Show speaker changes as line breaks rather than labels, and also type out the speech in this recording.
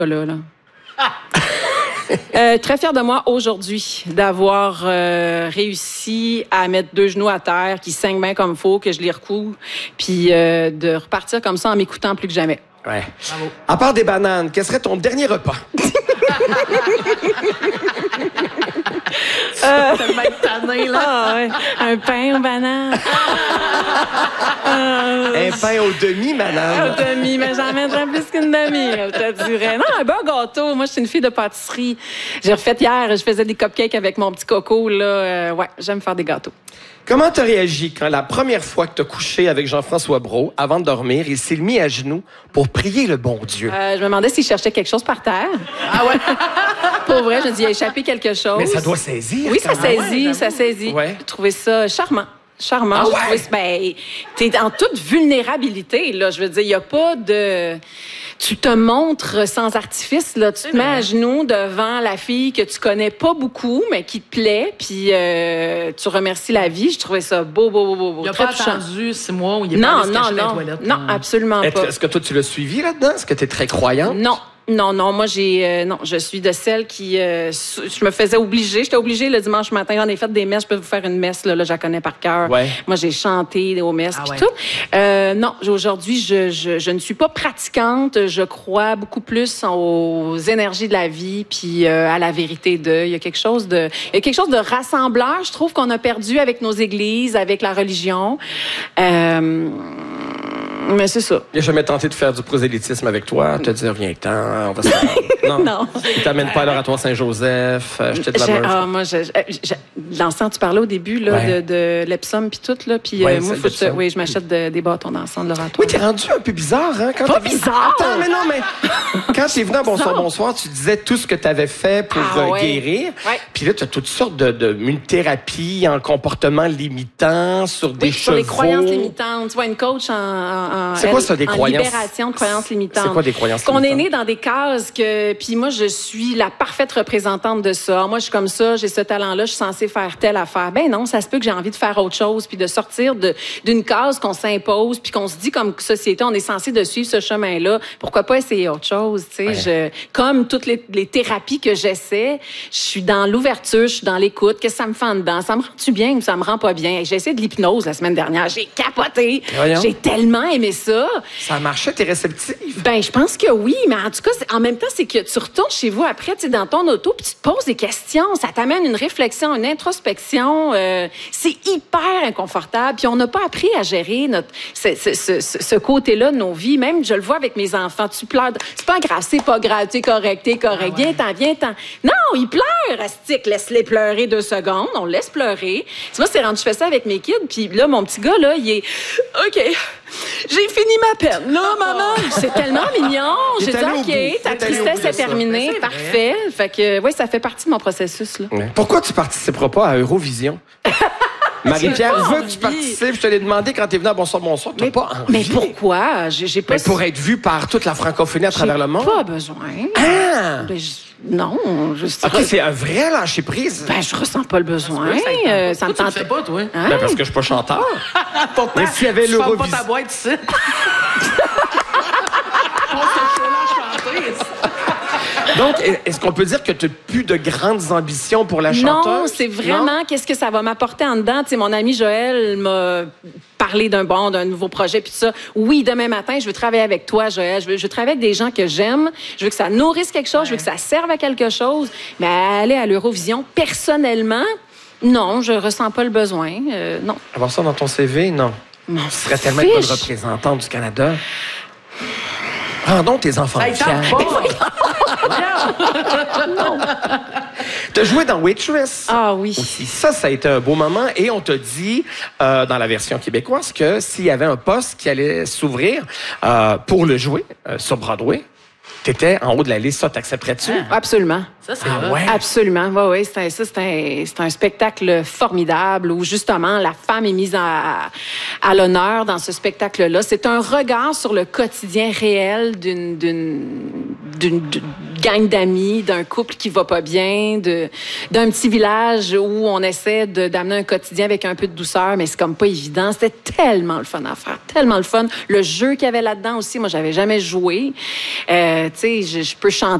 là. Très fière de moi aujourd'hui d'avoir réussi à mettre 2 genoux à terre, qui saignent bien comme il faut, que je les recoue, puis de repartir comme ça en m'écoutant plus que jamais.
Ouais. Bravo. À part des bananes, quel serait ton dernier repas?
Tellement tanné, là.
Ah, ouais. Un pain aux bananes.
Un pain au demi-banane.
Au demi, mais j'en mettrais plus qu'une demi, je te dirais. Non, un bon gâteau. Moi, je suis une fille de pâtisserie. J'ai refait hier, je faisais des cupcakes avec mon petit coco, là. Ouais, j'aime faire des gâteaux.
Comment t'as réagi quand la première fois que t'as couché avec Jean-François Brault, avant de dormir, il s'est mis à genoux pour prier le bon Dieu?
Je me demandais s'il cherchait quelque chose par terre.
Ah ouais?
Pour vrai, je me dis, il a échappé quelque chose.
Mais ça doit saisir.
Oui, ça saisit,
ouais,
ça saisit.
Ouais.
J'ai trouvé ça charmant. Charmant.
Ah ouais?
Ben, t'es en toute vulnérabilité, là. Je veux dire, il n'y a pas de... Tu te montres sans artifice, là. Tu te mets à genoux devant la fille que tu connais pas beaucoup, mais qui te plaît, puis tu remercies la vie. Je trouvais ça beau.
Il n'a
très
pas
touchant.
attendu 6 mois où il est pas allé se cacher dans les toilettes.
Non, absolument pas.
Est-ce que toi, tu l'as suivi là-dedans? Est-ce que tu es très croyante?
Non, moi, je suis de celles qui... je me faisais obliger. J'étais obligée le dimanche matin. J'en ai fait des messes. Je peux vous faire une messe, là, je la connais par cœur.
Ouais.
Moi, j'ai chanté aux messes puis tout. Non, aujourd'hui, je ne suis pas pratiquante. Je crois beaucoup plus aux énergies de la vie puis à la vérité d'eux. Il y a quelque chose de rassembleur, je trouve, qu'on a perdu avec nos églises, avec la religion. Mais c'est ça.
Il n'a jamais tenté de faire du prosélytisme avec toi, te dire, viens-t'en, on va se faire.
Non.
Il t'amène pas à l'oratoire Saint-Joseph, jeter de la beurre.
Moi, l'encens, tu parlais au début là, de l'Epsom puis tout, là. Puis moi, je m'achète des bâtons d'encens de l'oratoire.
Oui, t'es rendu un peu bizarre, hein?
Pas bizarre!
Attends, mais quand t'es venu à Bonsoir, tu disais tout ce que t'avais fait pour guérir. Ouais. Puis là, tu as toutes sortes une thérapie en comportement limitant, sur des chevaux.
Sur les croyances limitantes. Tu vois, une coach
c'est quoi ça, des croyances?
Libération de croyances limitantes.
C'est quoi des croyances limitantes?
Qu'on est né dans des cases puis moi, je suis la parfaite représentante de ça. Moi, je suis comme ça, j'ai ce talent-là, je suis censée faire telle affaire. Ben non, ça se peut que j'ai envie de faire autre chose, puis de sortir d'une case qu'on s'impose, puis qu'on se dit comme société, on est censé de suivre ce chemin-là. Pourquoi pas essayer autre chose, tu sais? Comme toutes les thérapies que j'essaie, je suis dans l'ouverture, je suis dans l'écoute. Qu'est-ce que ça me fait en dedans? Ça me rend-tu bien ou ça me rend pas bien? J'ai essayé de l'hypnose la semaine dernière. J'ai capoté.
Voyons.
J'ai tellement aimé ça.
Ça a marché, t'es réceptive?
Ben, je pense que oui, mais en tout cas, en même temps, c'est que tu retournes chez vous après, tu es dans ton auto, puis tu te poses des questions. Ça t'amène une réflexion, une introspection. C'est hyper inconfortable. Puis on n'a pas appris à gérer ce côté-là de nos vies. Même, je le vois avec mes enfants. Tu pleures. C'est pas grave, c'est pas grave. T'es correct. Viens-t'en. Non, ils pleurent, astique. Laisse-les pleurer 2 secondes. On laisse pleurer. Tu vois, c'est rendu, je fais ça avec mes kids. Puis là, mon petit gars, là, il est... OK, j'ai fini ma peine. Là, maman, c'est tellement mignon. J'ai dit, OK, ta tristesse est terminée. Parfait. Fait que, oui, ça fait partie de mon processus, là.
Ouais. Pourquoi tu participeras pas à Eurovision? Marie-Pierre veut que tu participes. Je te l'ai demandé quand tu es venu à Bonsoir. T'as pas envie.
Mais pourquoi? J'ai pas...
Mais pour être vu par toute la francophonie à travers le monde.
J'ai pas besoin.
Ah!
Non.
OK, c'est un vrai lâcher-prise.
Ben, je ressens pas le besoin. Ça me
tente. Tu le fais pas, toi?
Hein?
Ben, parce que je suis pas chanteur.
Pourtant,
mais s'il y avait
tu fermes pas ta boîte ici.
Donc, est-ce qu'on peut dire que tu n'as plus de grandes ambitions pour la chanteuse?
Non, c'est vraiment qu'est-ce que ça va m'apporter en dedans. Tu sais, mon ami Joël m'a parlé d'un nouveau projet, puis tout ça. Oui, demain matin, je veux travailler avec toi, Joël. Je veux travailler avec des gens que j'aime. Je veux que ça nourrisse quelque chose. Je veux que ça serve à quelque chose. Mais aller à l'Eurovision, personnellement, non, je ressens pas le besoin. Non.
Avoir ça dans ton CV, non. Tu serais tellement une bonne représentante du Canada. Rendons tes enfants fiers.
Non.
T'as joué dans Waitress.
Ah oui.
Aussi. Ça a été un beau moment. Et on t'a dit, dans la version québécoise, que s'il y avait un poste qui allait s'ouvrir pour le jouer sur Broadway, t'étais en haut de la liste. Ça, t'accepterais-tu?
Absolument.
Ça, c'est vrai.
Absolument. Oui, c'est un spectacle formidable où, justement, la femme est mise à l'honneur dans ce spectacle-là. C'est un regard sur le quotidien réel d'une gang d'amis, d'un couple qui va pas bien, d'un petit village où on essaie d'amener un quotidien avec un peu de douceur, mais c'est comme pas évident. C'était tellement le fun à faire, tellement le fun. Le jeu qu'il y avait là-dedans aussi, moi, j'avais jamais joué. Tu sais, je peux chanter